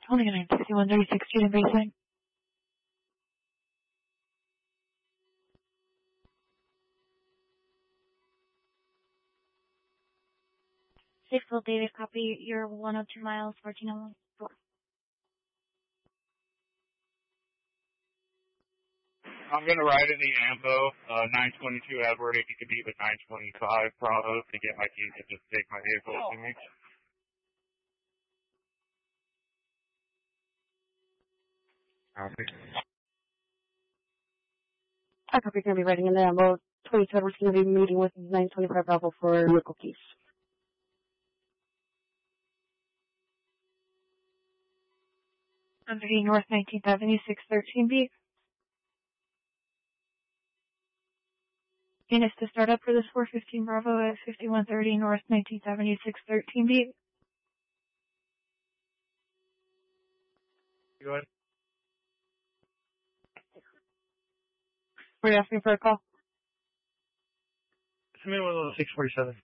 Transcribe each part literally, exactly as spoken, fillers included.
Holding a nine sixty-one thirty-six Street in Bayside. Safeville David, copy. You're one oh two miles, fourteen oh four. I'm going to ride in the Ambo, uh, nine twenty-two Edward, if you could be with nine twenty-five Bravo to get my keys to just take my vehicle to me. Copy. I copy. Going to be riding in the Ambo. twenty-two Edward's going to be meeting with nine twenty-five Bravo for vehicle keys. one thirty North nineteenth Avenue, six thirteen B. Units to start up for this four fifteen Bravo at fifty-one thirty North nineteenth Avenue, six thirteen B. Go ahead. Were you asking for a call? Submit one of those six forty-seven.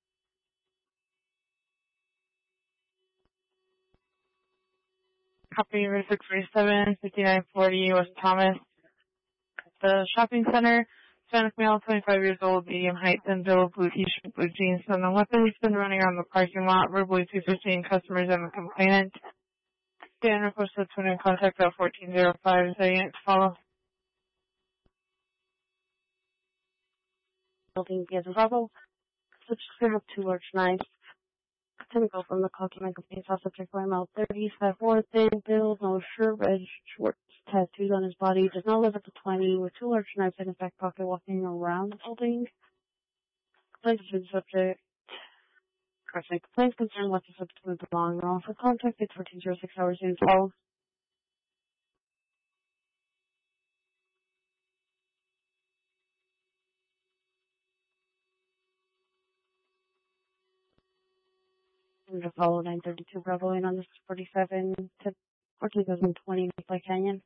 Copy Route six forty-seven, fifty-nine forty West Thomas. The shopping center. Hispanic male, twenty-five years old, medium height, thin build, blue t-shirt, blue jeans, and the weapon has been running around the parking lot, verbally assisting customers and the complainant. Dan requested to in contact about fourteen oh five. Is that unit to follow? Building B as in Bravo. Subject to have two large knives. Typical from the document complaints all subject by M L thirty, five four, thin build, no shirt, red shorts, tattoos on his body, does not live at the twenty, with two large knives in his back pocket walking around the building. Complaints has been subject, correction, complaints concern what the subject would belong wrong. For contact, it's fourteen oh six hours in twelve. I'm going to follow nine thirty-two Bravo in on this forty-seven to fourteen twenty Maple Canyon.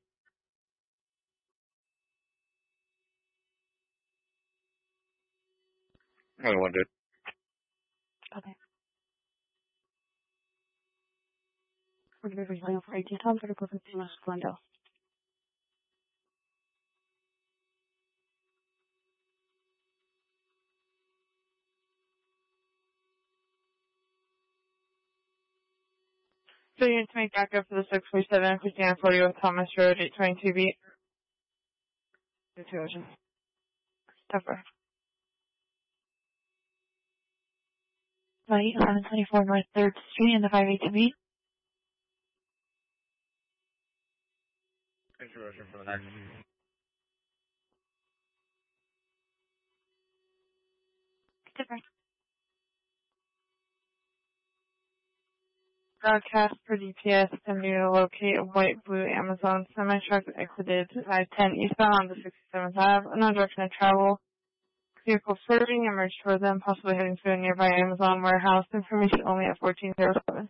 I don't want to. Okay. We're going to be relaying for eighteen Tom, thirty-four fifty West Glendale. So units make back up for the six forty-seven, fifty-nine forty West Thomas Road, eight twenty-two B. The two oceans. Tougher. Light, eleven twenty-four North third Street in the five eighty-two B. Introduction for the next. Different. Broadcast per G P S attempting to locate a white blue Amazon semi-truck exited five ten eastbound on the sixty-seventh Avenue. Unknown direction of travel. Vehicle swerving emerged toward them, possibly heading to a nearby Amazon warehouse. Information only at fourteen oh seven.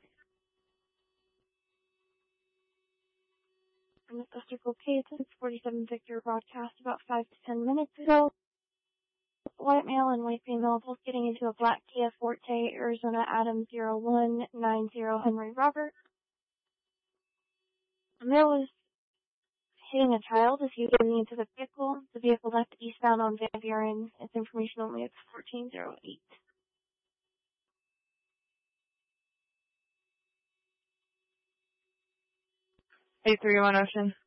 And the District located since forty-seven Victor broadcast about five to ten minutes ago. White male and white female both getting into a black Kia Forte, Arizona Adam zero one nine zero Henry Robert. The male was hitting a child as he was getting into the vehicle. The vehicle left eastbound on Van Buren. Its information only at fourteen oh eight. eight three one Ocean.